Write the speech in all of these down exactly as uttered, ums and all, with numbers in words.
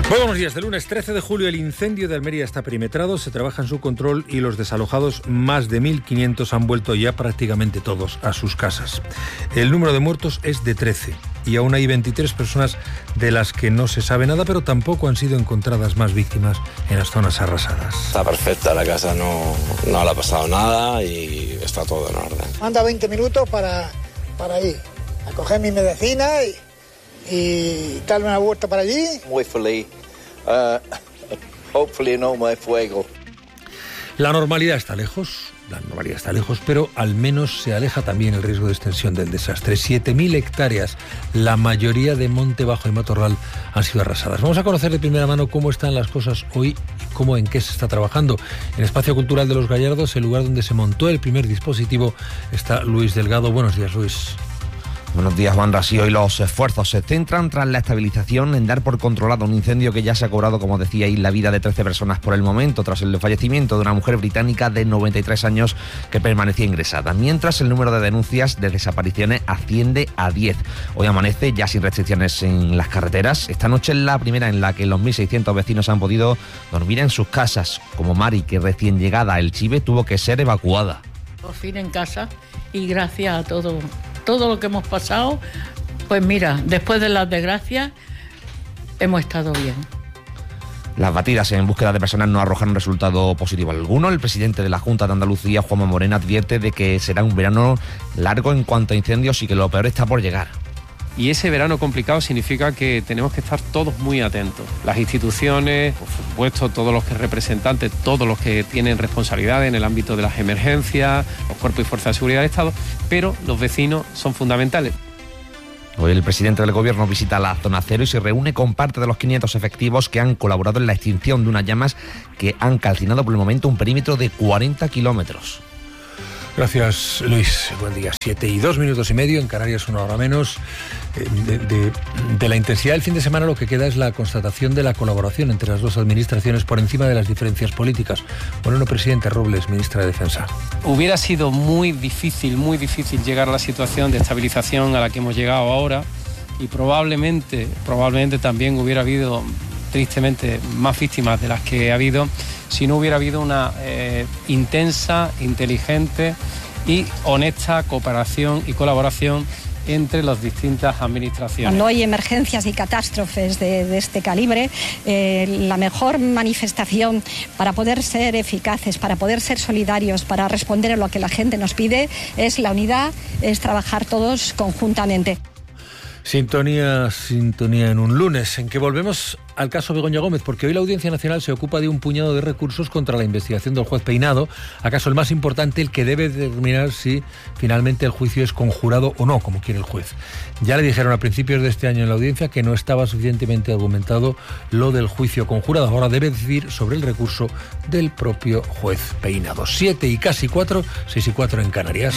Muy buenos días. De lunes trece de julio el incendio de Almería está perimetrado, se trabaja en su control y los desalojados, más de mil quinientos, han vuelto ya prácticamente todos a sus casas. El número de muertos es de trece y aún hay veintitrés personas de las que no se sabe nada, pero tampoco han sido encontradas más víctimas en las zonas arrasadas. Está perfecta la casa, no, no le ha pasado nada y está todo en orden. Anda veinte minutos para, para ir a coger mi medicina y... y darle una vuelta para allí. Muy feliz. Uh, hopefully no más fuego. La normalidad está lejos, la normalidad está lejos, pero al menos se aleja también el riesgo de extensión del desastre. siete mil hectáreas, la mayoría de Monte Bajo y Matorral, han sido arrasadas. Vamos a conocer de primera mano cómo están las cosas hoy y cómo, en qué se está trabajando. En Espacio Cultural de Los Gallardos, el lugar donde se montó el primer dispositivo, está Luis Delgado. Buenos días, Luis. Buenos días, Juan Rasí. Hoy los esfuerzos se centran tras la estabilización en dar por controlado un incendio que ya se ha cobrado, como decíais, la vida de trece personas por el momento, tras el fallecimiento de una mujer británica de noventa y tres años que permanecía ingresada, mientras el número de denuncias de desapariciones asciende a diez. Hoy amanece ya sin restricciones en las carreteras. Esta noche es la primera en la que los mil seiscientos vecinos han podido dormir en sus casas, como Mari, que recién llegada a El Chive tuvo que ser evacuada. Por fin en casa y gracias a todo, todo lo que hemos pasado, pues mira, después de las desgracias hemos estado bien. Las batidas en búsqueda de personas no arrojaron resultado positivo alguno. El presidente de la Junta de Andalucía, Juanma Moreno, advierte de que será un verano largo en cuanto a incendios y que lo peor está por llegar. Y ese verano complicado significa que tenemos que estar todos muy atentos. Las instituciones, por supuesto, todos los que representantes, todos los que tienen responsabilidad en el ámbito de las emergencias, los cuerpos y fuerzas de seguridad del Estado, pero los vecinos son fundamentales. Hoy el presidente del Gobierno visita la zona cero y se reúne con parte de los quinientos efectivos que han colaborado en la extinción de unas llamas que han calcinado por el momento un perímetro de cuarenta kilómetros. Gracias, Luis. Buen día. Siete y dos minutos y medio, en Canarias una hora menos. De, de, de la intensidad del fin de semana lo que queda es la constatación de la colaboración entre las dos administraciones por encima de las diferencias políticas. Bueno, presidente Robles, ministra de Defensa. Hubiera sido muy difícil, muy difícil llegar a la situación de estabilización a la que hemos llegado ahora y probablemente, probablemente también hubiera habido, tristemente, más víctimas de las que ha habido si no hubiera habido una eh, intensa, inteligente y honesta cooperación y colaboración entre las distintas administraciones. Cuando hay emergencias y catástrofes de, de este calibre, eh, la mejor manifestación para poder ser eficaces, para poder ser solidarios, para responder a lo que la gente nos pide, es la unidad, es trabajar todos conjuntamente. Sintonía, sintonía en un lunes, en que volvemos al caso Begoña Gómez, porque hoy la Audiencia Nacional se ocupa de un puñado de recursos contra la investigación del juez Peinado, acaso el más importante, el que debe determinar si finalmente el juicio es conjurado o no, como quiere el juez. Ya le dijeron a principios de este año en la audiencia que no estaba suficientemente argumentado lo del juicio conjurado. Ahora debe decidir sobre el recurso del propio juez Peinado. Siete y casi cuatro, seis y cuatro en Canarias.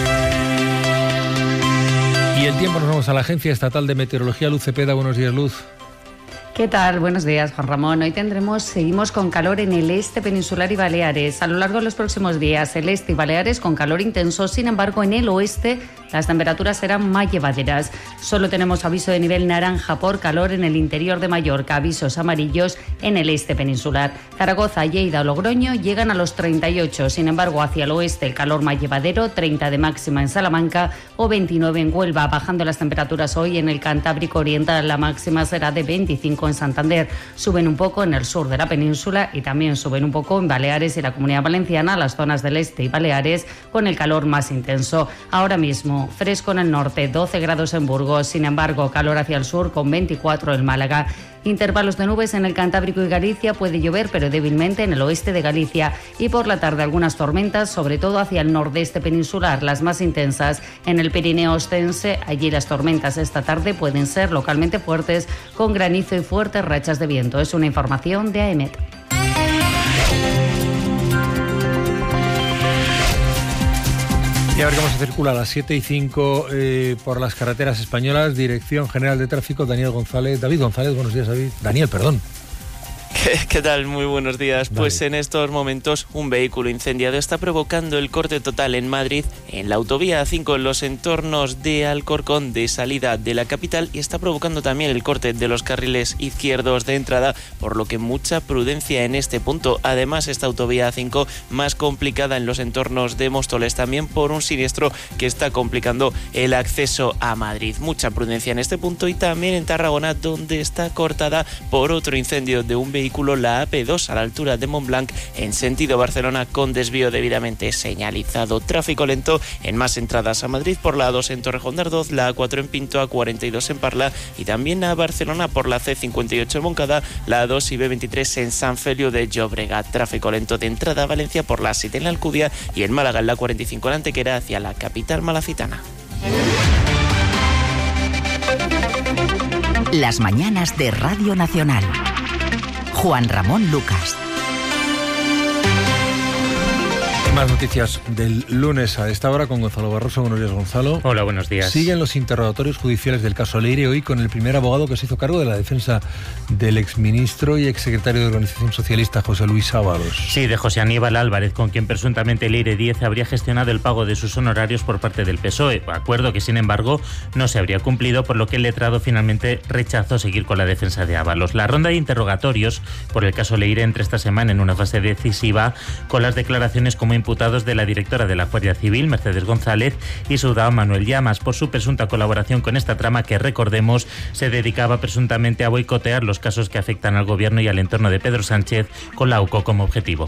Y el tiempo, nos vamos a la Agencia Estatal de Meteorología, Luz Cepeda. Buenos días, Luz. ¿Qué tal? Buenos días, Juan Ramón. Hoy tendremos, seguimos con calor en el este peninsular y Baleares. A lo largo de los próximos días, el este y Baleares con calor intenso. Sin embargo, en el oeste las temperaturas serán más llevaderas. Solo tenemos aviso de nivel naranja por calor en el interior de Mallorca, avisos amarillos en el este peninsular. Zaragoza, Lleida o Logroño llegan a los treinta y ocho. Sin embargo, hacia el oeste el calor más llevadero, treinta de máxima en Salamanca o veintinueve en Huelva. Bajando las temperaturas hoy en el Cantábrico Oriental, la máxima será de veinticinco en Santander. Suben un poco en el sur de la península y también suben un poco en Baleares y la Comunidad Valenciana, las zonas del este y Baleares con el calor más intenso. Ahora mismo fresco en el norte, doce grados en Burgos, sin embargo calor hacia el sur con veinticuatro en Málaga. Intervalos de nubes en el Cantábrico y Galicia, puede llover pero débilmente en el oeste de Galicia y por la tarde algunas tormentas, sobre todo hacia el nordeste peninsular, las más intensas en el Pirineo ostense. Allí las tormentas esta tarde pueden ser localmente fuertes con granizo y fuertes rachas de viento. Es una información de AEMET. Y a ver cómo se circula a las siete y cinco eh, por las carreteras españolas. Dirección General de Tráfico, Daniel González. David González, buenos días, David. Daniel, perdón. ¿Qué, ¿Qué tal? Muy buenos días. Dale. Pues en estos momentos un vehículo incendiado está provocando el corte total en Madrid, en la autovía A cinco, en los entornos de Alcorcón, de salida de la capital, y está provocando también el corte de los carriles izquierdos de entrada, por lo que mucha prudencia en este punto. Además, esta autovía A cinco más complicada en los entornos de Móstoles, también por un siniestro que está complicando el acceso a Madrid. Mucha prudencia en este punto, y también en Tarragona, donde está cortada por otro incendio de un vehículo la A P dos a la altura de Montblanc en sentido Barcelona, con desvío debidamente señalizado. Tráfico lento en más entradas a Madrid por la A dos en Torrejón de Ardoz, la A cuatro en Pinto, A cuarenta y dos en Parla y también a Barcelona por la C cincuenta y ocho en Moncada, la A dos y B veintitrés en San Feliu de Llobregat. Tráfico lento de entrada a Valencia por la A siete en la Alcudia y en Málaga en la cuarenta y cinco en Antequera hacia la capital malacitana. Las mañanas de Radio Nacional. Juan Ramón Lucas. Más noticias del lunes a esta hora con Gonzalo Barroso. Buenos días, Gonzalo. Hola, buenos días. Siguen los interrogatorios judiciales del caso Leire, hoy con el primer abogado que se hizo cargo de la defensa del exministro y exsecretario de Organización Socialista, José Luis Ábalos. Sí, de José Aníbal Álvarez, con quien presuntamente Leire Díez habría gestionado el pago de sus honorarios por parte del P S O E, acuerdo que, sin embargo, no se habría cumplido, por lo que el letrado finalmente rechazó seguir con la defensa de Ábalos. La ronda de interrogatorios por el caso Leire entra esta semana en una fase decisiva, con las declaraciones como imputados de la directora de la Guardia Civil, Mercedes González, y su dao Manuel Llamas, por su presunta colaboración con esta trama que, recordemos, se dedicaba presuntamente a boicotear los casos que afectan al gobierno y al entorno de Pedro Sánchez, con la U C O como objetivo.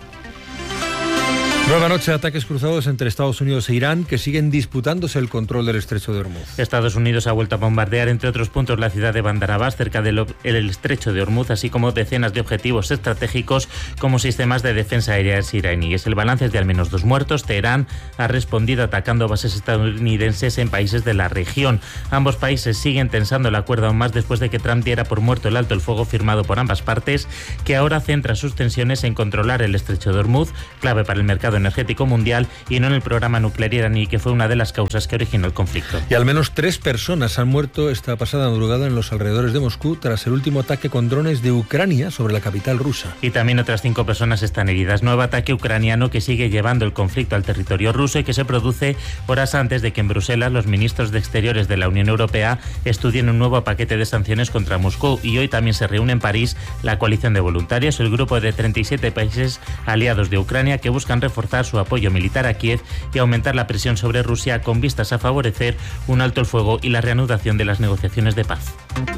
Nueva noche de ataques cruzados entre Estados Unidos e Irán, que siguen disputándose el control del estrecho de Hormuz. Estados Unidos ha vuelto a bombardear, entre otros puntos, la ciudad de Bandar Abbas, cerca del estrecho de Hormuz, así como decenas de objetivos estratégicos como sistemas de defensa aérea iraníes. El balance es de al menos dos muertos. Teherán ha respondido atacando bases estadounidenses en países de la región. Ambos países siguen tensando la cuerda aún más después de que Trump diera por muerto el alto el fuego firmado por ambas partes, que ahora centra sus tensiones en controlar el estrecho de Hormuz, clave para el mercado energético mundial, y no en el programa nuclear iraní, que fue una de las causas que originó el conflicto. Y al menos tres personas han muerto esta pasada madrugada en los alrededores de Moscú tras el último ataque con drones de Ucrania sobre la capital rusa. Y también otras cinco personas están heridas. Nuevo ataque ucraniano que sigue llevando el conflicto al territorio ruso y que se produce horas antes de que en Bruselas los ministros de Exteriores de la Unión Europea estudien un nuevo paquete de sanciones contra Moscú. Y hoy también se reúne en París la coalición de voluntarios, el grupo de treinta y siete países aliados de Ucrania, que buscan reforzar su apoyo militar a Kiev y aumentar la presión sobre Rusia con vistas a favorecer un alto el fuego y la reanudación de las negociaciones de paz.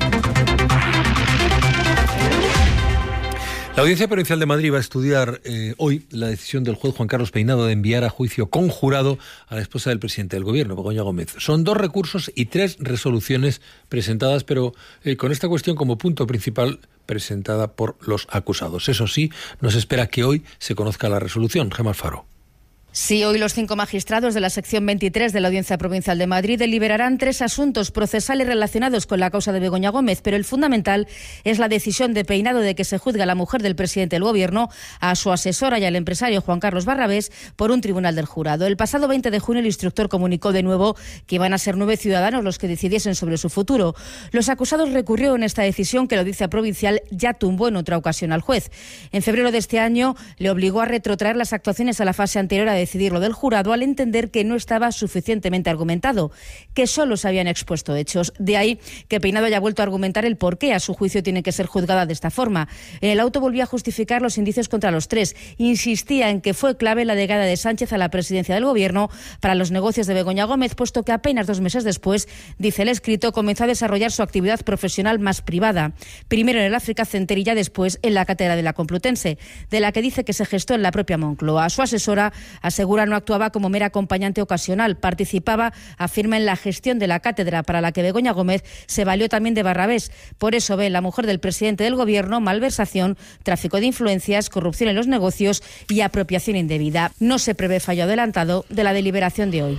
La Audiencia Provincial de Madrid va a estudiar eh, hoy la decisión del juez Juan Carlos Peinado de enviar a juicio conjurado a la esposa del presidente del Gobierno, Begoña Gómez. Son dos recursos y tres resoluciones presentadas, pero eh, con esta cuestión como punto principal presentada por los acusados. Eso sí, nos espera que hoy se conozca la resolución. Gemma Alfaro. Sí, hoy los cinco magistrados de la sección veintitrés de la Audiencia Provincial de Madrid deliberarán tres asuntos procesales relacionados con la causa de Begoña Gómez, pero el fundamental es la decisión de Peinado de que se juzgue a la mujer del presidente del Gobierno, a su asesora y al empresario Juan Carlos Barrabés por un tribunal del jurado. El pasado veinte de junio el instructor comunicó de nuevo que iban a ser nueve ciudadanos los que decidiesen sobre su futuro. Los acusados recurrieron esta decisión que la Audiencia Provincial ya tumbó en otra ocasión al juez. En febrero de este año le obligó a retrotraer las actuaciones a la fase anterior a decidir lo del jurado, al entender que no estaba suficientemente argumentado, que solo se habían expuesto hechos. De ahí que Peinado haya vuelto a argumentar el por qué a su juicio tiene que ser juzgada de esta forma. En el auto volvió a justificar los indicios contra los tres. Insistía en que fue clave la llegada de Sánchez a la presidencia del Gobierno para los negocios de Begoña Gómez, puesto que apenas dos meses después, dice el escrito, comenzó a desarrollar su actividad profesional más privada. Primero en el Africa Center y ya después en la Cátedra de la Complutense, de la que dice que se gestó en la propia Moncloa. Su asesora asegura no actuaba como mera acompañante ocasional, participaba, afirma, en la gestión de la cátedra, para la que Begoña Gómez se valió también de Barrabés. Por eso ve en la mujer del presidente del Gobierno malversación, tráfico de influencias, corrupción en los negocios y apropiación indebida. No se prevé fallo adelantado de la deliberación de hoy.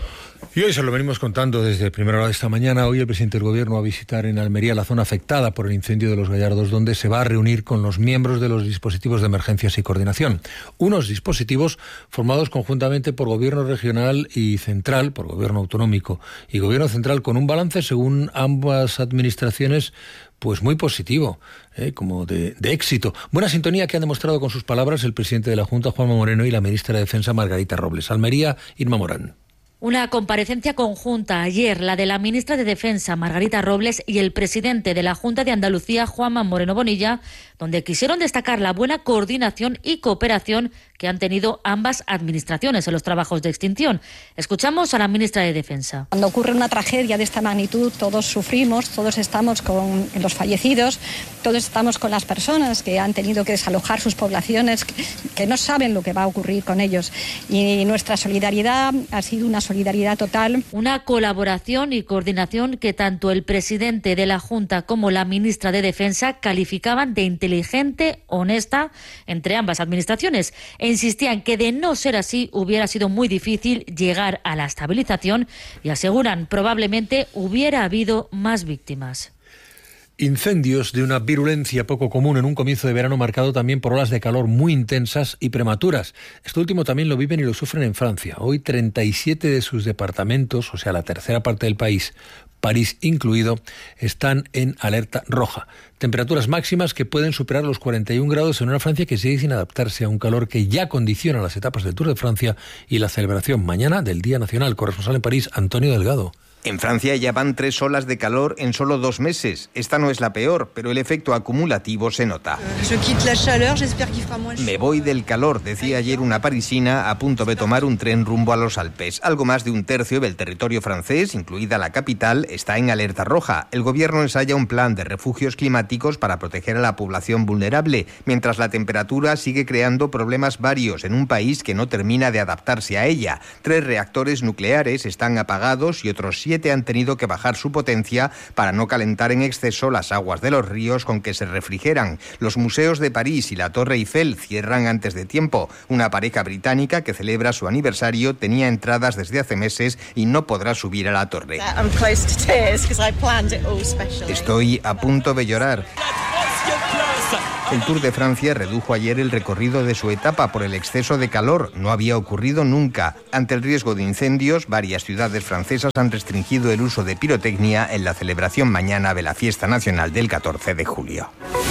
Y hoy se lo venimos contando desde primera hora de esta mañana. Hoy el presidente del Gobierno va a visitar en Almería la zona afectada por el incendio de Los Gallardos, donde se va a reunir con los miembros de los dispositivos de emergencias y coordinación. Unos dispositivos formados conjuntamente por Gobierno regional y central, por Gobierno autonómico y Gobierno central, con un balance, según ambas administraciones, pues muy positivo, ¿eh? como de, de éxito. Buena sintonía que han demostrado con sus palabras el presidente de la Junta, Juanma Moreno, y la ministra de Defensa, Margarita Robles. Almería, Irma Morán. Una comparecencia conjunta ayer, la de la ministra de Defensa, Margarita Robles, y el presidente de la Junta de Andalucía, Juanma Moreno Bonilla, donde quisieron destacar la buena coordinación y cooperación que han tenido ambas administraciones en los trabajos de extinción. Escuchamos a la ministra de Defensa. Cuando ocurre una tragedia de esta magnitud, todos sufrimos, todos estamos con los fallecidos, todos estamos con las personas que han tenido que desalojar sus poblaciones, que, que no saben lo que va a ocurrir con ellos. Y nuestra solidaridad ha sido una solidaridad total. Una colaboración y coordinación que tanto el presidente de la Junta como la ministra de Defensa calificaban de inteligente, honesta, entre ambas administraciones. E insistían que de no ser así hubiera sido muy difícil llegar a la estabilización y aseguran probablemente hubiera habido más víctimas. Incendios de una virulencia poco común en un comienzo de verano marcado también por olas de calor muy intensas y prematuras. Esto último también lo viven y lo sufren en Francia. Hoy treinta y siete de sus departamentos, o sea, la tercera parte del país, París incluido, están en alerta roja. Temperaturas máximas que pueden superar los cuarenta y un grados en una Francia que sigue sin adaptarse a un calor que ya condiciona las etapas del Tour de Francia y la celebración mañana del Día Nacional. Corresponsal en París, Antonio Delgado. En Francia ya van tres olas de calor en solo dos meses. Esta no es la peor, pero el efecto acumulativo se nota. Me voy del calor, decía ayer una parisina a punto de tomar un tren rumbo a los Alpes. Algo más de un tercio del territorio francés, incluida la capital, está en alerta roja. El gobierno ensaya un plan de refugios climáticos para proteger a la población vulnerable, mientras la temperatura sigue creando problemas varios en un país que no termina de adaptarse a ella. Tres reactores nucleares están apagados y otros siete han tenido que bajar su potencia para no calentar en exceso las aguas de los ríos con que se refrigeran. Los museos de París y la Torre Eiffel cierran antes de tiempo. Una pareja británica que celebra su aniversario tenía entradas desde hace meses y no podrá subir a la torre. Estoy a punto de llorar. El Tour de Francia redujo ayer el recorrido de su etapa por el exceso de calor. No había ocurrido nunca. Ante el riesgo de incendios, varias ciudades francesas han restringido el uso de pirotecnia en la celebración mañana de la fiesta nacional del catorce de julio.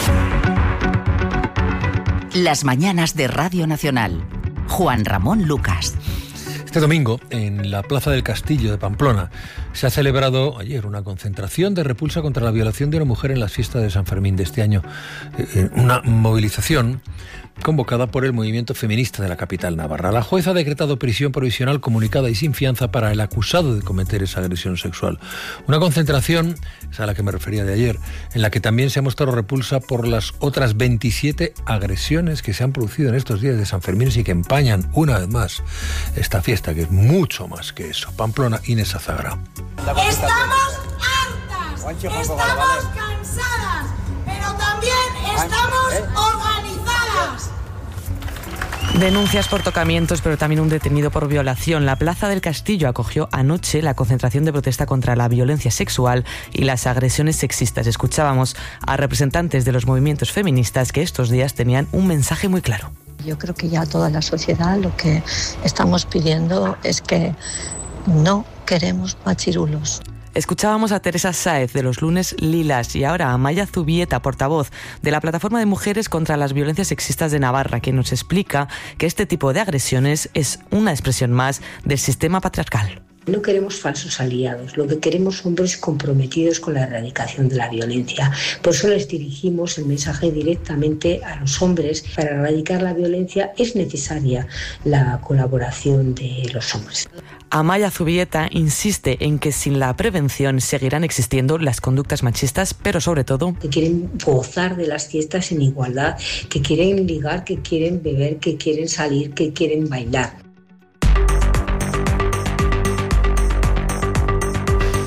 Las mañanas de Radio Nacional. Juan Ramón Lucas. Este domingo, en la Plaza del Castillo de Pamplona, se ha celebrado ayer una concentración de repulsa contra la violación de una mujer en las fiestas de San Fermín de este año. Una movilización convocada por el movimiento feminista de la capital navarra. La jueza ha decretado prisión provisional comunicada y sin fianza para el acusado de cometer esa agresión sexual. Una concentración, esa a la que me refería de ayer, en la que también se ha mostrado repulsa por las otras veintisiete agresiones que se han producido en estos días de San Fermín y que empañan una vez más esta fiesta, que es mucho más que eso. Pamplona, Inés Azagra. Estamos hartas, estamos cansadas, pero también estamos organizadas. Denuncias por tocamientos, pero también un detenido por violación. La Plaza del Castillo acogió anoche la concentración de protesta contra la violencia sexual y las agresiones sexistas. Escuchábamos a representantes de los movimientos feministas que estos días tenían un mensaje muy claro. Yo creo que ya toda la sociedad lo que estamos pidiendo es que no queremos machirulos. Escuchábamos a Teresa Sáez de los Lunes Lilas y ahora a Maya Zubieta, portavoz de la Plataforma de Mujeres contra las Violencias Sexistas de Navarra, que nos explica que este tipo de agresiones es una expresión más del sistema patriarcal. No queremos falsos aliados, lo que queremos son hombres comprometidos con la erradicación de la violencia. Por eso les dirigimos el mensaje directamente a los hombres. Para erradicar la violencia es necesaria la colaboración de los hombres. Amaya Zubieta insiste en que sin la prevención seguirán existiendo las conductas machistas, pero sobre todo que quieren gozar de las fiestas en igualdad, que quieren ligar, que quieren beber, que quieren salir, que quieren bailar.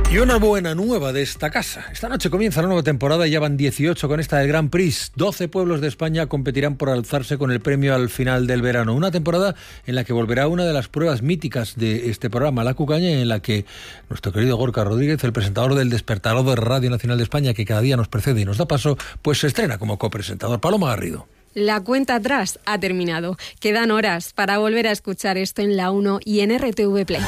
Y una buena nueva de esta casa. Esta noche comienza la nueva temporada y ya van dieciocho con esta del Grand Prix. doce pueblos de España competirán por alzarse con el premio al final del verano. Una temporada en la que volverá una de las pruebas míticas de este programa, la cucaña, en la que nuestro querido Gorka Rodríguez, el presentador del Despertador de Radio Nacional de España, que cada día nos precede y nos da paso, pues se estrena como copresentador. Paloma Garrido. La cuenta atrás ha terminado. Quedan horas para volver a escuchar esto en La uno y en R T V Play.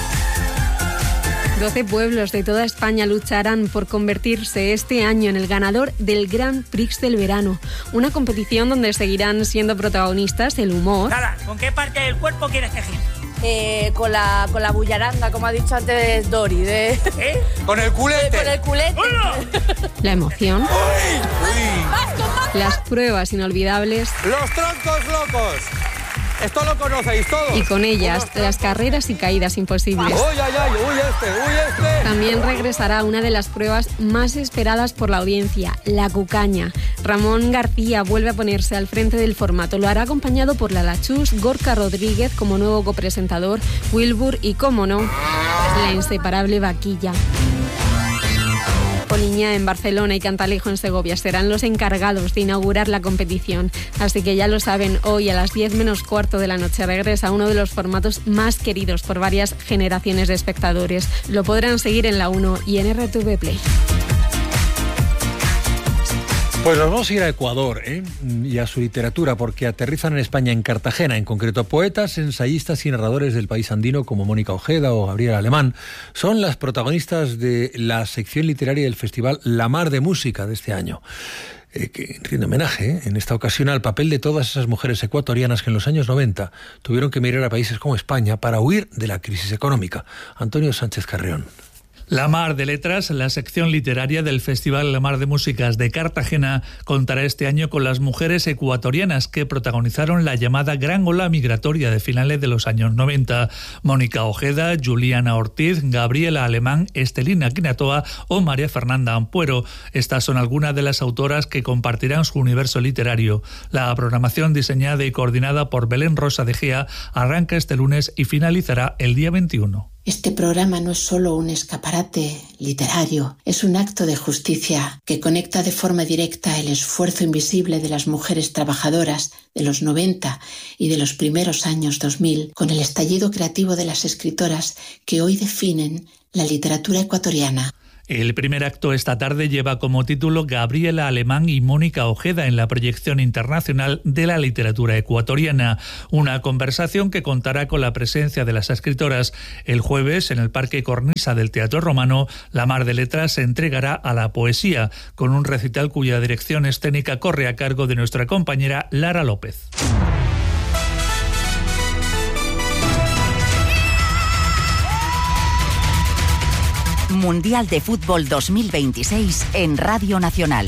doce pueblos de toda España lucharán por convertirse este año en el ganador del Grand Prix del verano. Una competición donde seguirán siendo protagonistas el humor. Nada, ¿con qué parte del cuerpo quieres elegir? Eh, con la con la bullaranga, como ha dicho antes Dori. De... ¿Eh? Con el culete. Eh, con el culete. La emoción. ¡Uy! ¡Uy! Las pruebas inolvidables. Los troncos locos. Esto lo conocéis todos. Y con ellas, las carreras y caídas imposibles. ¡Uy, ay, ay! ¡Uy, este! ¡Uy, este! También regresará una de las pruebas más esperadas por la audiencia, la cucaña. Ramón García vuelve a ponerse al frente del formato. Lo hará acompañado por Lala Chus, Gorka Rodríguez como nuevo copresentador, Wilbur y, cómo no, la inseparable Vaquilla. Poliña en Barcelona y Cantalejo en Segovia serán los encargados de inaugurar la competición. Así que ya lo saben, hoy a las diez menos cuarto de la noche regresa uno de los formatos más queridos por varias generaciones de espectadores. Lo podrán seguir en La uno y en R T V Play. Pues nos vamos a ir a Ecuador ¿eh? y a su literatura, porque aterrizan en España, en Cartagena, en concreto poetas, ensayistas y narradores del país andino como Mónica Ojeda o Gabriela Alemán. Son las protagonistas de la sección literaria del festival La Mar de Música de este año. Eh, que rinde homenaje ¿eh? en esta ocasión al papel de todas esas mujeres ecuatorianas que en los años noventa tuvieron que mirar a países como España para huir de la crisis económica. Antonio Sánchez Carreón. La Mar de Letras, la sección literaria del Festival La Mar de Músicas de Cartagena, contará este año con las mujeres ecuatorianas que protagonizaron la llamada Gran Ola Migratoria de finales de los años noventa. Mónica Ojeda, Juliana Ortiz, Gabriela Alemán, Estelina Quinatoa o María Fernanda Ampuero. Estas son algunas de las autoras que compartirán su universo literario. La programación, diseñada y coordinada por Belén Rosa de Gea, arranca este lunes y finalizará el día veintiuno. Este programa no es solo un escaparate literario, es un acto de justicia que conecta de forma directa el esfuerzo invisible de las mujeres trabajadoras de los noventa y de los primeros años dos mil con el estallido creativo de las escritoras que hoy definen la literatura ecuatoriana. El primer acto esta tarde lleva como título Gabriela Alemán y Mónica Ojeda en la proyección internacional de la literatura ecuatoriana. Una conversación que contará con la presencia de las escritoras. El jueves, en el Parque Cornisa del Teatro Romano, La Mar de Letras se entregará a la poesía, con un recital cuya dirección escénica corre a cargo de nuestra compañera Lara López. Mundial de Fútbol dos mil veintiséis en Radio Nacional.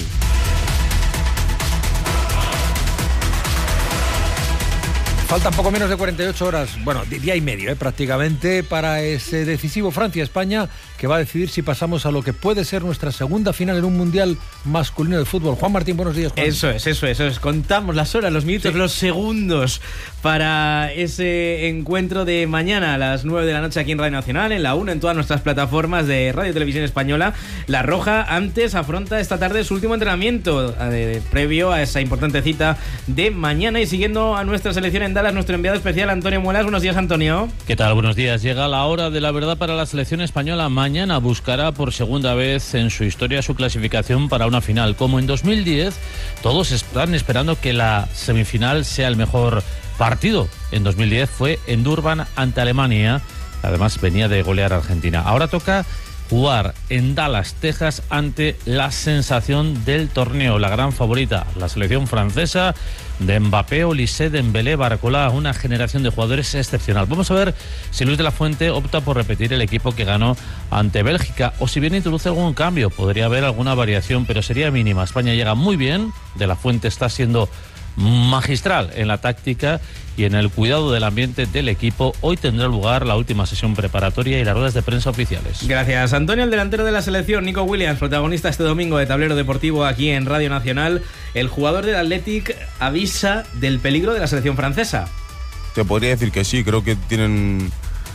Faltan poco menos de cuarenta y ocho horas, bueno, día y medio eh, prácticamente, para ese decisivo Francia-España, que va a decidir si pasamos a lo que puede ser nuestra segunda final en un Mundial masculino de fútbol. Juan Martín, buenos días, Juan. Eso es, eso es, eso es. Contamos las horas, los minutos, sí. los segundos para ese encuentro de mañana a las nueve de la noche aquí en Radio Nacional, en la uno, en todas nuestras plataformas de Radio y Televisión Española. La Roja antes afronta esta tarde su último entrenamiento eh, previo a esa importante cita de mañana, y siguiendo a nuestra selección en Dallas, nuestro enviado especial Antonio Muelas. Buenos días, Antonio. ¿Qué tal? Buenos días. Llega la hora de la verdad para la selección española. Mañana buscará por segunda vez en su historia su clasificación para una final. Como en dos mil diez, todos están esperando que la semifinal sea el mejor partido. En dos mil diez fue en Durban ante Alemania. Además venía de golear a Argentina. Ahora toca jugar en Dallas, Texas, ante la sensación del torneo, la gran favorita, la selección francesa de Mbappé, Olise, Dembélé, Barcola, una generación de jugadores excepcional. Vamos a ver si Luis de la Fuente opta por repetir el equipo que ganó ante Bélgica, o si bien introduce algún cambio. Podría haber alguna variación, pero sería mínima. España llega muy bien, de la Fuente está siendo magistral en la táctica y en el cuidado del ambiente del equipo. Hoy tendrá lugar la última sesión preparatoria y las ruedas de prensa oficiales. Gracias, Antonio. El delantero de la selección, Nico Williams, protagonista este domingo de Tablero Deportivo aquí en Radio Nacional. El jugador del Athletic avisa del peligro de la selección francesa. Te podría decir que sí, creo que tienen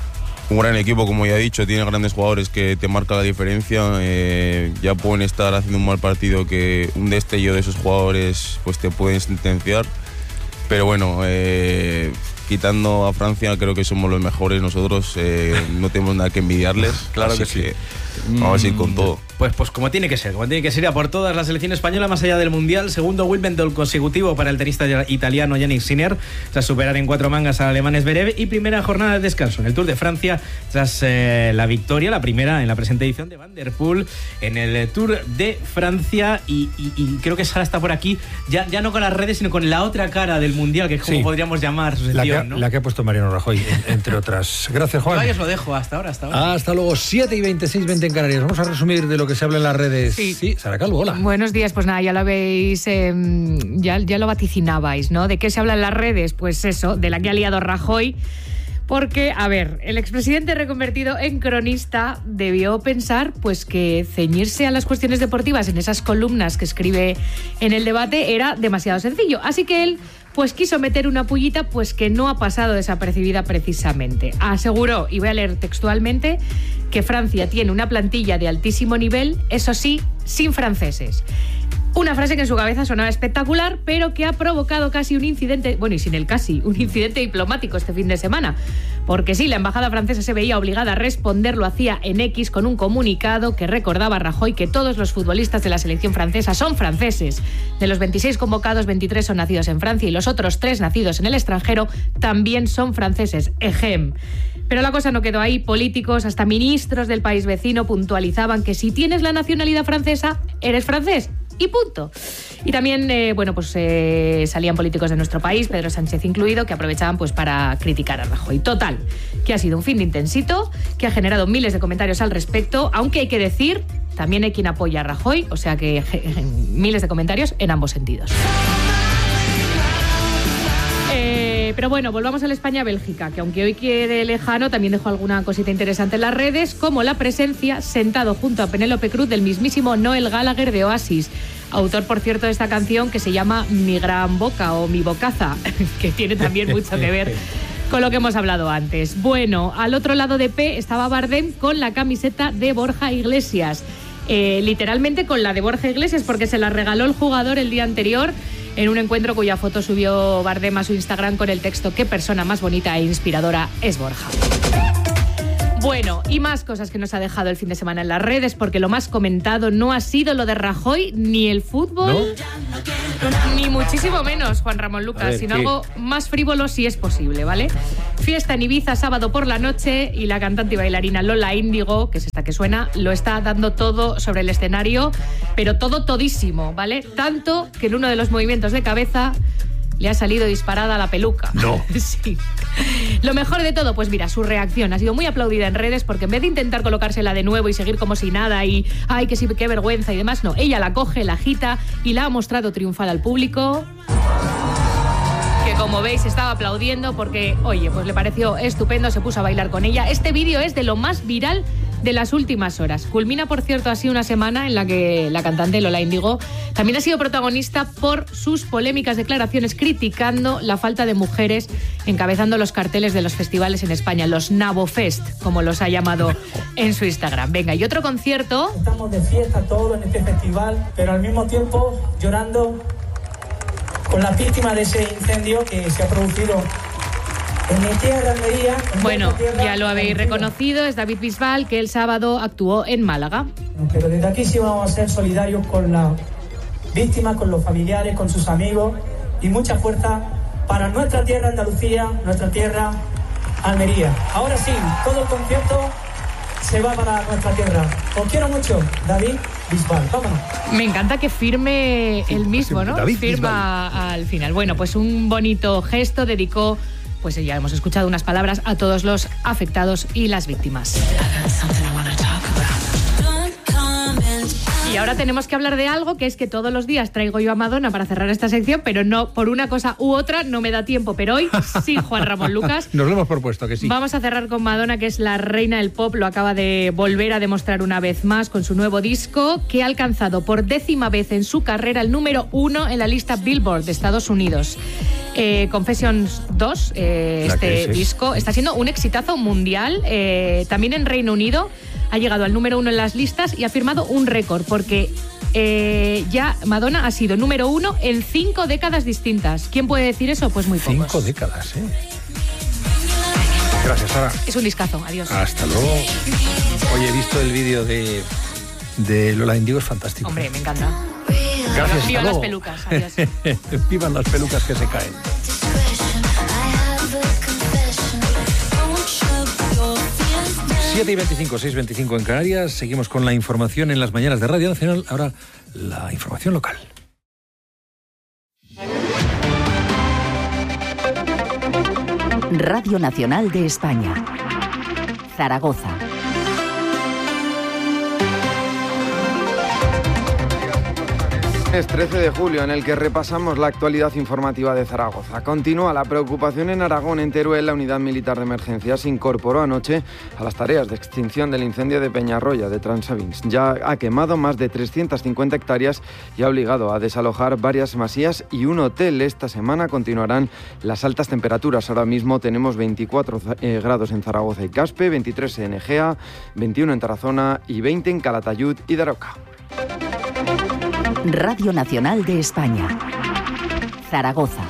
un gran equipo, como ya he dicho, tiene grandes jugadores que te marcan la diferencia. Eh, ya pueden estar haciendo un mal partido que un destello de esos jugadores pues te pueden sentenciar. Pero bueno, eh, quitando a Francia, creo que somos los mejores nosotros. Eh, no tenemos nada que envidiarles. Claro que sí. sí. Vamos a ir con todo. Pues, pues como tiene que ser, como tiene que ser a por todas. La selección española, más allá del Mundial, segundo Wimbledon consecutivo para el tenista italiano Yannick Sinner, tras superar en cuatro mangas al alemán Zverev, y primera jornada de descanso en el Tour de Francia, tras eh, la victoria, la primera en la presente edición de Van der Poel en el Tour de Francia. Y, y, y creo que Sara está por aquí, ya, ya no con las redes, sino con la otra cara del Mundial, que es como sí. podríamos llamar su sección, la que, ¿no? La que ha puesto Mariano Rajoy, entre otras. Gracias, Juan. Yo ahí os lo dejo, hasta ahora, hasta ahora. Hasta luego, siete y veintiséis, veinte en Canarias. Vamos a resumir de lo que se habla en las redes. Sí, sí Sara Calvo, hola. Buenos días, pues nada, ya lo habéis, eh, ya, ya lo vaticinabais, ¿no? ¿De qué se habla en las redes? Pues eso, de la que ha liado Rajoy. Porque, a ver, el expresidente reconvertido en cronista debió pensar pues que ceñirse a las cuestiones deportivas en esas columnas que escribe en el debate era demasiado sencillo. Así que él pues quiso meter una pullita pues que no ha pasado desapercibida precisamente. Aseguró, y voy a leer textualmente, que Francia tiene una plantilla de altísimo nivel, eso sí, sin franceses. Una frase que en su cabeza sonaba espectacular, pero que ha provocado casi un incidente, bueno, y sin el casi, un incidente diplomático este fin de semana. Porque sí, la embajada francesa se veía obligada a responder, lo hacía en X con un comunicado que recordaba a Rajoy que todos los futbolistas de la selección francesa son franceses. De los veintiséis convocados, veintitrés son nacidos en Francia y los otros tres nacidos en el extranjero también son franceses. Ejem. Pero la cosa no quedó ahí. Políticos, hasta ministros del país vecino puntualizaban que si tienes la nacionalidad francesa, eres francés. Y punto. Y también, eh, bueno, pues eh, salían políticos de nuestro país, Pedro Sánchez incluido, que aprovechaban pues para criticar a Rajoy. Total, que ha sido un fin de intensito, que ha generado miles de comentarios al respecto, aunque hay que decir, también hay quien apoya a Rajoy, o sea que miles de comentarios en ambos sentidos. Eh, pero bueno, volvamos a la España-Bélgica, que aunque hoy quiere lejano, también dejó alguna cosita interesante en las redes, como la presencia, sentado junto a Penélope Cruz, del mismísimo Noel Gallagher de Oasis, autor, por cierto, de esta canción que se llama Mi Gran Boca o Mi Bocaza, que tiene también mucho que ver con lo que hemos hablado antes. Bueno, al otro lado de P estaba Bardem con la camiseta de Borja Iglesias, eh, literalmente con la de Borja Iglesias, porque se la regaló el jugador el día anterior en un encuentro cuya foto subió Bardem a su Instagram con el texto "Qué persona más bonita e inspiradora es Borja". Bueno, y más cosas que nos ha dejado el fin de semana en las redes, porque lo más comentado no ha sido lo de Rajoy, ni el fútbol, ¿no? Ni muchísimo menos, Juan Ramón Lucas, ver, sino ¿qué? Algo más frívolo si es posible, ¿vale? Fiesta en Ibiza sábado por la noche y la cantante y bailarina Lola Índigo, que es esta que suena, lo está dando todo sobre el escenario, pero todo todísimo, ¿vale? Tanto que en uno de los movimientos de cabeza le ha salido disparada la peluca. No. Sí. Lo mejor de todo, pues mira, su reacción ha sido muy aplaudida en redes, porque en vez de intentar colocársela de nuevo y seguir como si nada y ay, que sí, qué vergüenza y demás, no, ella la coge, la agita y la ha mostrado triunfal al público, que como veis estaba aplaudiendo porque, oye, pues le pareció estupendo, se puso a bailar con ella. Este vídeo es de lo más viral de las últimas horas. Culmina, por cierto, así una semana en la que la cantante Lola Índigo también ha sido protagonista por sus polémicas declaraciones criticando la falta de mujeres encabezando los carteles de los festivales en España, los Nabofest, como los ha llamado en su Instagram. Venga, y otro concierto. Estamos de fiesta todos en este festival, pero al mismo tiempo llorando con las víctimas de ese incendio que se ha producido en mi tierra, Almería. Bueno, ya lo habéis reconocido, es David Bisbal, que el sábado actuó en Málaga. Pero desde aquí sí vamos a ser solidarios con las víctimas, con los familiares, con sus amigos, y mucha fuerza para nuestra tierra Andalucía, nuestra tierra Almería. Ahora sí, todo el concierto se va para nuestra tierra. Os quiero mucho, David Bisbal. Vámonos. Me encanta que firme sí, el mismo, ¿no? David Firma Bisbal al final. Bueno, pues un bonito gesto, dedicó, pues ya hemos escuchado unas palabras a todos los afectados y las víctimas. Y ahora tenemos que hablar de algo, que es que todos los días traigo yo a Madonna para cerrar esta sección, pero no, por una cosa u otra no me da tiempo. Pero hoy sí, Juan Ramón Lucas. Nos lo hemos propuesto, que sí. Vamos a cerrar con Madonna, que es la reina del pop. Lo acaba de volver a demostrar una vez más con su nuevo disco, que ha alcanzado por décima vez en su carrera el número uno en la lista Billboard de Estados Unidos. Eh, Confessions dos, eh, este disco, está siendo un exitazo mundial. Eh, también en Reino Unido ha llegado al número uno en las listas y ha firmado un récord, porque eh, ya Madonna ha sido número uno en cinco décadas distintas. ¿Quién puede decir eso? Pues muy pocos. Cinco décadas, ¿eh? Gracias, Sara. Es un discazo, adiós. Hasta luego. Oye, he visto el vídeo de, de Lola Índigo, es fantástico. Hombre, me encanta. Gracias. Vivan las pelucas, adiós. Vivan las pelucas que se caen. siete y veinticinco, seis y veinticinco en Canarias. Seguimos con la información en las mañanas de Radio Nacional. Ahora, la información local. Radio Nacional de España. Zaragoza. Es trece de julio, en el que repasamos la actualidad informativa de Zaragoza. Continúa la preocupación en Aragón. En Teruel, la unidad militar de emergencia se incorporó anoche a las tareas de extinción del incendio de Peñarroya de Transavins. Ya ha quemado más de trescientas cincuenta hectáreas y ha obligado a desalojar varias masías y un hotel. Esta semana continuarán las altas temperaturas. Ahora mismo tenemos veinticuatro eh, grados en Zaragoza y Caspe, veintitrés en Egea, veintiuno en Tarazona y veinte en Calatayud y Daroca. Radio Nacional de España. Zaragoza.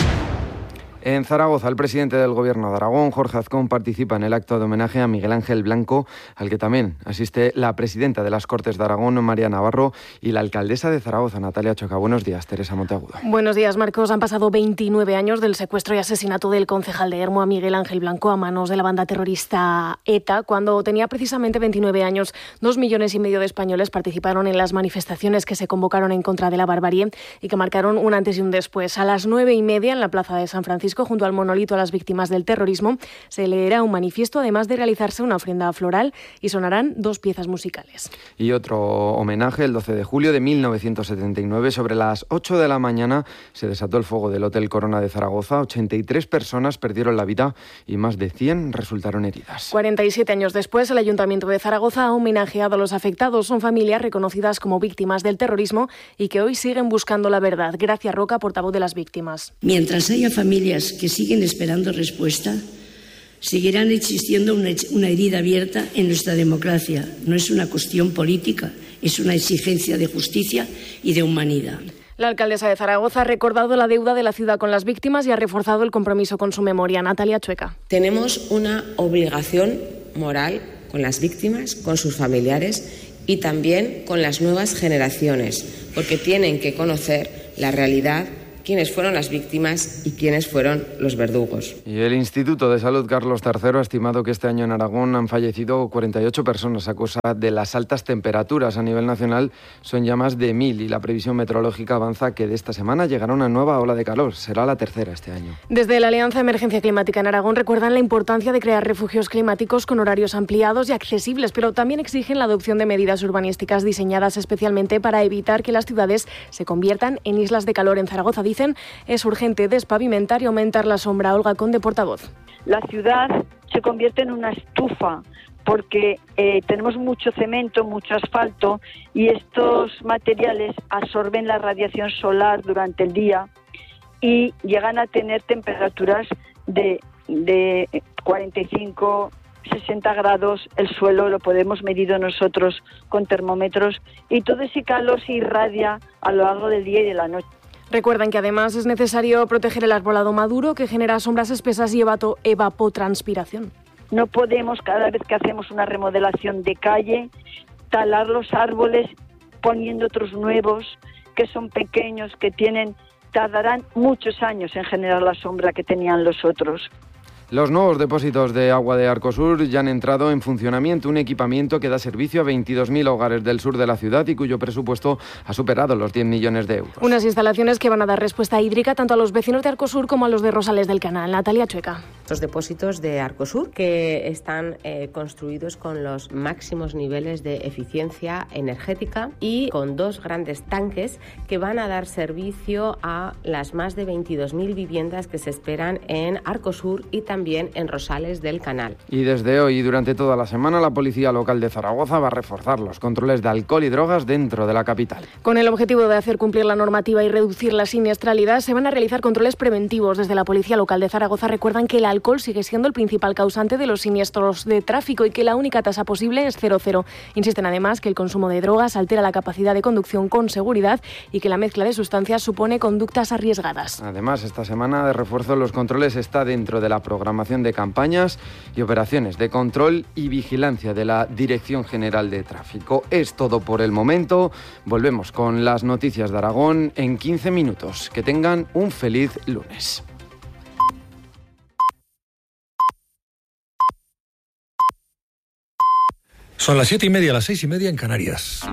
En Zaragoza, el presidente del Gobierno de Aragón, Jorge Azcón, participa en el acto de homenaje a Miguel Ángel Blanco, al que también asiste la presidenta de las Cortes de Aragón, María Navarro, y la alcaldesa de Zaragoza, Natalia Choca. Buenos días, Teresa Monteagudo. Buenos días, Marcos. Han pasado veintinueve años del secuestro y asesinato del concejal de Hermo, a Miguel Ángel Blanco, a manos de la banda terrorista ETA. Cuando tenía precisamente veintinueve años, dos millones y medio de españoles participaron en las manifestaciones que se convocaron en contra de la barbarie y que marcaron un antes y un después. A las nueve y media, en la plaza de San Francisco, junto al monolito a las víctimas del terrorismo, se leerá un manifiesto, además de realizarse una ofrenda floral, y sonarán dos piezas musicales. Y otro homenaje, el doce de julio de mil novecientos setenta y nueve, sobre las ocho de la mañana, se desató el fuego del Hotel Corona de Zaragoza. ochenta y tres personas perdieron la vida y más de cien resultaron heridas. cuarenta y siete años después, el Ayuntamiento de Zaragoza ha homenajeado a los afectados. Son familias reconocidas como víctimas del terrorismo y que hoy siguen buscando la verdad. Gracia Roca, portavoz de las víctimas. Mientras haya familias que siguen esperando respuesta, seguirán existiendo una, una herida abierta en nuestra democracia. No es una cuestión política, es una exigencia de justicia y de humanidad. La alcaldesa de Zaragoza ha recordado la deuda de la ciudad con las víctimas y ha reforzado el compromiso con su memoria. Natalia Chueca. Tenemos una obligación moral con las víctimas, con sus familiares y también con las nuevas generaciones, porque tienen que conocer la realidad, quiénes fueron las víctimas y quiénes fueron los verdugos. Y el Instituto de Salud Carlos tercero ha estimado que este año en Aragón han fallecido cuarenta y ocho personas a causa de las altas temperaturas. A nivel nacional son ya más de mil y la previsión meteorológica avanza que de esta semana llegará una nueva ola de calor. Será la tercera este año. Desde la Alianza de Emergencia Climática en Aragón recuerdan la importancia de crear refugios climáticos con horarios ampliados y accesibles, pero también exigen la adopción de medidas urbanísticas diseñadas especialmente para evitar que las ciudades se conviertan en islas de calor. En Zaragoza dicen es urgente despavimentar y aumentar la sombra. Olga Conde, portavoz. La ciudad se convierte en una estufa porque eh, tenemos mucho cemento, mucho asfalto y estos materiales absorben la radiación solar durante el día y llegan a tener temperaturas de, de cuarenta y cinco, sesenta grados. El suelo lo podemos medir nosotros con termómetros y todo ese calor se irradia a lo largo del día y de la noche. Recuerdan que además es necesario proteger el arbolado maduro, que genera sombras espesas y evapo, evapotranspiración. No podemos, cada vez que hacemos una remodelación de calle, talar los árboles poniendo otros nuevos que son pequeños, que tienen, tardarán muchos años en generar la sombra que tenían los otros. Los nuevos depósitos de agua de Arcosur ya han entrado en funcionamiento, un equipamiento que da servicio a veintidós mil hogares del sur de la ciudad y cuyo presupuesto ha superado los diez millones de euros. Unas instalaciones que van a dar respuesta hídrica tanto a los vecinos de Arcosur como a los de Rosales del Canal. Natalia Chueca. Los depósitos de Arcosur que están eh, construidos con los máximos niveles de eficiencia energética y con dos grandes tanques que van a dar servicio a las más de veintidós mil viviendas que se esperan en Arcosur y también también en Rosales del Canal. Y desde hoy y durante toda la semana la Policía Local de Zaragoza va a reforzar los controles de alcohol y drogas dentro de la capital. Con el objetivo de hacer cumplir la normativa y reducir la siniestralidad, se van a realizar controles preventivos. Desde la Policía Local de Zaragoza recuerdan que el alcohol sigue siendo el principal causante de los siniestros de tráfico y que la única tasa posible es cero cero. Insisten además que el consumo de drogas altera la capacidad de conducción con seguridad y que la mezcla de sustancias supone conductas arriesgadas. Además, esta semana de refuerzo de los controles está dentro de la programación de campañas y operaciones de control y vigilancia de la Dirección General de Tráfico. Es todo por el momento. Volvemos con las noticias de Aragón en quince minutos. Que tengan un feliz lunes. Son las siete y media, las seis y media en Canarias.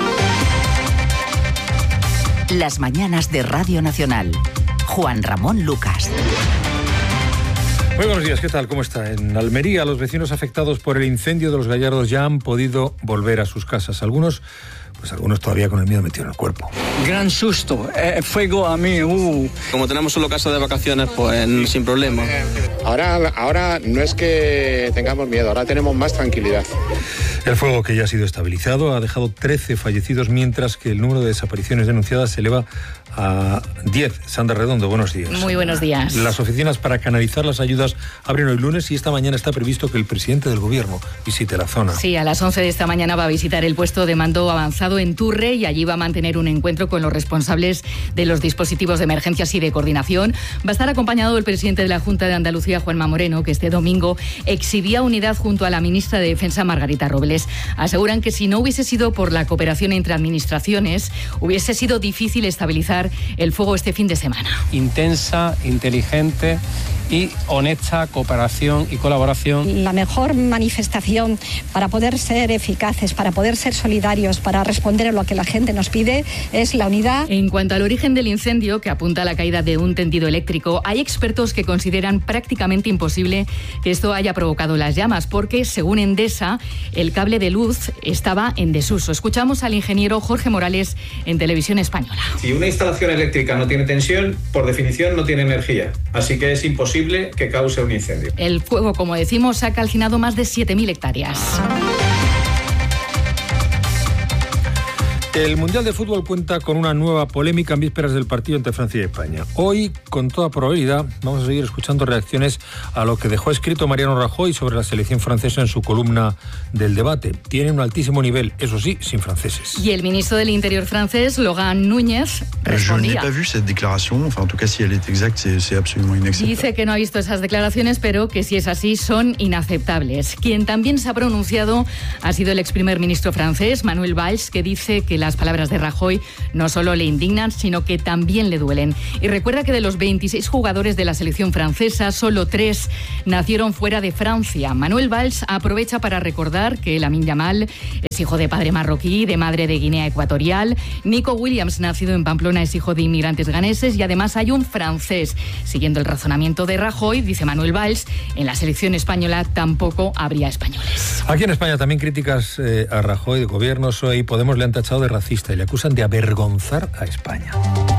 Las mañanas de Radio Nacional. Juan Ramón Lucas. Muy buenos días, ¿qué tal? ¿Cómo está? En Almería, los vecinos afectados por el incendio de los Gallardos ya han podido volver a sus casas. Algunos, pues algunos todavía con el miedo metido en el cuerpo. Gran susto, eh, fuego a mí. Uh. Como tenemos solo casa de vacaciones, pues sin problema. Ahora, ahora no es que tengamos miedo, ahora tenemos más tranquilidad. El fuego, que ya ha sido estabilizado, ha dejado trece fallecidos, mientras que el número de desapariciones denunciadas se eleva a diez. Sandra Redondo, buenos días. Muy buenos días. Las oficinas para canalizar las ayudas abren hoy lunes y esta mañana está previsto que el presidente del gobierno visite la zona. Sí, a las once de esta mañana va a visitar el puesto de mando avanzado en Turre y allí va a mantener un encuentro con los responsables de los dispositivos de emergencias y de coordinación. Va a estar acompañado el presidente de la Junta de Andalucía, Juanma Moreno, que este domingo exhibía unidad junto a la ministra de Defensa, Margarita Robles. Aseguran que si no hubiese sido por la cooperación entre administraciones, hubiese sido difícil estabilizar el fuego este fin de semana. Intensa, inteligente y honesta cooperación y colaboración. La mejor manifestación para poder ser eficaces, para poder ser solidarios, para responder a lo que la gente nos pide es la unidad. En cuanto al origen del incendio, que apunta a la caída de un tendido eléctrico, hay expertos que consideran prácticamente imposible que esto haya provocado las llamas, porque, según Endesa, el cable de luz estaba en desuso. Escuchamos al ingeniero Jorge Morales en Televisión Española. Si una instalación eléctrica no tiene tensión, por definición no tiene energía, así que es imposible que cause un incendio. El fuego, como decimos, ha calcinado más de siete mil hectáreas. El Mundial de Fútbol cuenta con una nueva polémica en vísperas del partido entre Francia y España. Hoy, con toda probabilidad, vamos a seguir escuchando reacciones a lo que dejó escrito Mariano Rajoy sobre la selección francesa en su columna del debate. Tiene un altísimo nivel, eso sí, sin franceses. Y el ministro del Interior francés, Laurent Núñez, respondía. Dice que no ha visto esas declaraciones, pero que si es así, son inaceptables. Quien también se ha pronunciado ha sido el ex primer ministro francés, Manuel Valls, que dice que las palabras de Rajoy no solo le indignan, sino que también le duelen. Y recuerda que de los veintiséis jugadores de la selección francesa, solo tres nacieron fuera de Francia. Manuel Valls aprovecha para recordar que Lamine Yamal es hijo de padre marroquí, de madre de Guinea Ecuatorial. Nico Williams, nacido en Pamplona, es hijo de inmigrantes ganeses y además hay un francés. Siguiendo el razonamiento de Rajoy, dice Manuel Valls, en la selección española tampoco habría españoles. Aquí en España también críticas eh, a Rajoy, de Gobierno, P S O E y Podemos le han tachado de racista y le acusan de avergonzar a España.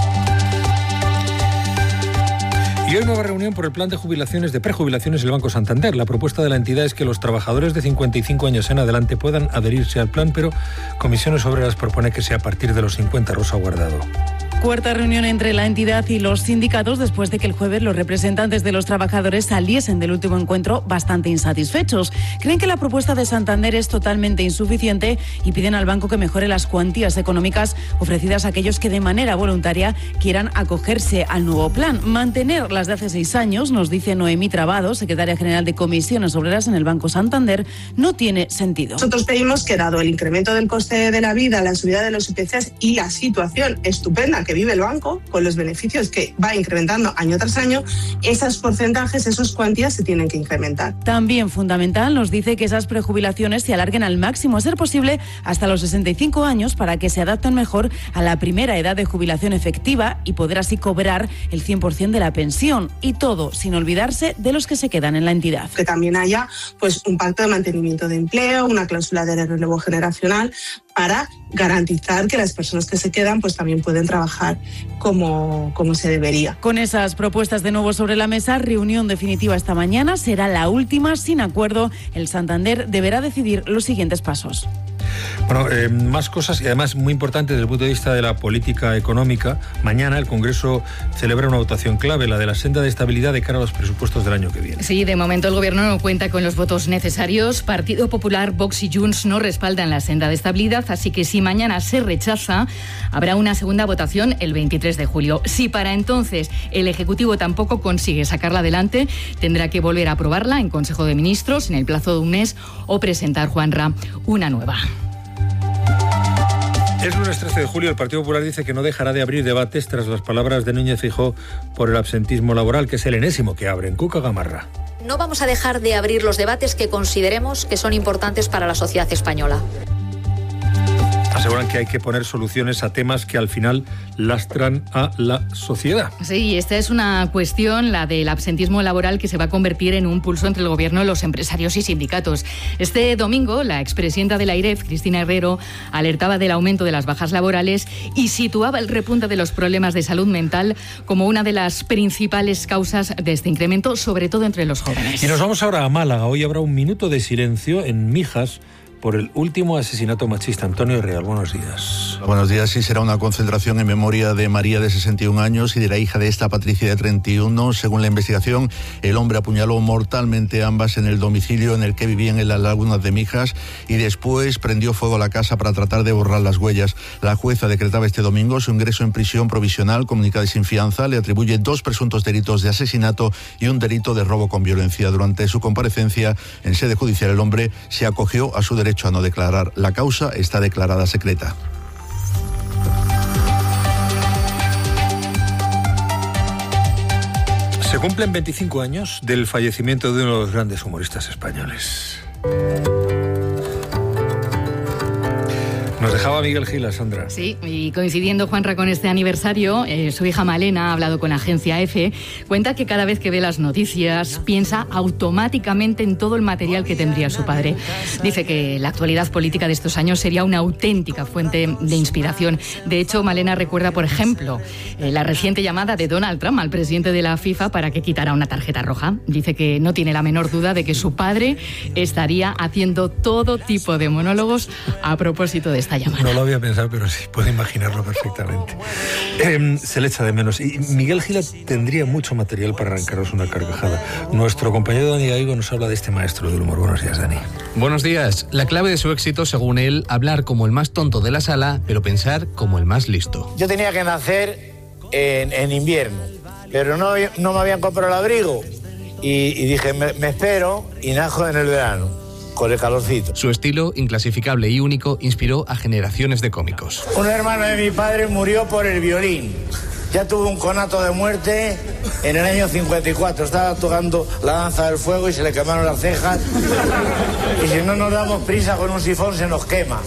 Y hoy nueva reunión por el plan de jubilaciones, de prejubilaciones del Banco Santander. La propuesta de la entidad es que los trabajadores de cincuenta y cinco años en adelante puedan adherirse al plan, pero Comisiones Obreras propone que sea a partir de los cincuenta. Rosa Guardado. Cuarta reunión entre la entidad y los sindicatos después de que el jueves los representantes de los trabajadores saliesen del último encuentro bastante insatisfechos. Creen que la propuesta de Santander es totalmente insuficiente y piden al banco que mejore las cuantías económicas ofrecidas a aquellos que de manera voluntaria quieran acogerse al nuevo plan. Mantener las de hace seis años, nos dice Noemí Trabado, secretaria general de Comisiones Obreras en el Banco Santander, no tiene sentido. Nosotros pedimos que, dado el incremento del coste de la vida, la subida de los I P Cs y la situación estupenda que vive el banco, con los beneficios que va incrementando año tras año, esos porcentajes, esas cuantías se tienen que incrementar. También fundamental, nos dice que esas prejubilaciones se alarguen al máximo, a ser posible hasta los sesenta y cinco años, para que se adapten mejor a la primera edad de jubilación efectiva y poder así cobrar el cien por ciento de la pensión. Y todo sin olvidarse de los que se quedan en la entidad. Que también haya pues un pacto de mantenimiento de empleo, una cláusula de relevo generacional, para garantizar que las personas que se quedan pues también pueden trabajar como, como se debería. Con esas propuestas de nuevo sobre la mesa, reunión definitiva esta mañana, será la última sin acuerdo. El Santander deberá decidir los siguientes pasos. Bueno, eh, más cosas y además muy importante desde el punto de vista de la política económica. Mañana el Congreso celebra una votación clave, la de la senda de estabilidad de cara a los presupuestos del año que viene. Sí, de momento el Gobierno no cuenta con los votos necesarios. Partido Popular, Vox y Junts no respaldan la senda de estabilidad, así que si mañana se rechaza, habrá una segunda votación el veintitrés de julio. Si para entonces el Ejecutivo tampoco consigue sacarla adelante, tendrá que volver a aprobarla en Consejo de Ministros en el plazo de un mes o presentar, Juanra, una nueva. Es lunes trece de julio, el Partido Popular dice que no dejará de abrir debates tras las palabras de Núñez Feijóo por el absentismo laboral, que es el enésimo que abren. Cuca Gamarra. No vamos a dejar de abrir los debates que consideremos que son importantes para la sociedad española. Aseguran que hay que poner soluciones a temas que al final lastran a la sociedad. Sí, esta es una cuestión, la del absentismo laboral, que se va a convertir en un pulso entre el Gobierno, los empresarios y sindicatos. Este domingo, la expresidenta de la AIREF, Cristina Herrero, alertaba del aumento de las bajas laborales y situaba el repunte de los problemas de salud mental como una de las principales causas de este incremento, sobre todo entre los jóvenes. Y nos vamos ahora a Málaga. Hoy habrá un minuto de silencio en Mijas por el último asesinato machista. Antonio Real, buenos días. Buenos días. Sí, será una concentración en memoria de María, de sesenta y un años, y de la hija de esta, Patricia, de treinta y uno. Según la investigación, el hombre apuñaló mortalmente a ambas en el domicilio en el que vivían en las lagunas de Mijas y después prendió fuego a la casa para tratar de borrar las huellas. La jueza decretaba este domingo su ingreso en prisión provisional comunicada y sin fianza. Le atribuye dos presuntos delitos de asesinato y un delito de robo con violencia. Durante su comparecencia en sede judicial, el hombre se acogió a su derecho a no declarar. La causa está declarada secreta. Se cumplen veinticinco años del fallecimiento de uno de los grandes humoristas españoles. Nos dejaba Miguel Gil, Sandra. Sí, y coincidiendo, Juanra, con este aniversario, eh, su hija Malena ha hablado con Agencia Efe, cuenta que cada vez que ve las noticias piensa automáticamente en todo el material que tendría su padre. Dice que la actualidad política de estos años sería una auténtica fuente de inspiración. De hecho, Malena recuerda, por ejemplo, eh, la reciente llamada de Donald Trump al presidente de la FIFA para que quitara una tarjeta roja. Dice que no tiene la menor duda de que su padre estaría haciendo todo tipo de monólogos a propósito de esta llamada. No lo había pensado, pero sí, puedo imaginarlo perfectamente. Eh, se le echa de menos. Y Miguel Gila tendría mucho material para arrancaros una carcajada. Nuestro compañero Dani Gaigo nos habla de este maestro del humor. Buenos días, Dani. Buenos días. La clave de su éxito, según él, hablar como el más tonto de la sala, pero pensar como el más listo. Yo tenía que nacer en, en invierno, pero no, no me habían comprado el abrigo. Y, y dije, me, me espero y najo en el verano, con el calorcito. Su estilo, inclasificable y único, inspiró a generaciones de cómicos. Un hermano de mi padre murió por el violín. Ya tuvo un conato de muerte en el año cincuenta y cuatro. Estaba tocando la danza del fuego y se le quemaron las cejas. Y si no nos damos prisa con un sifón se nos quema.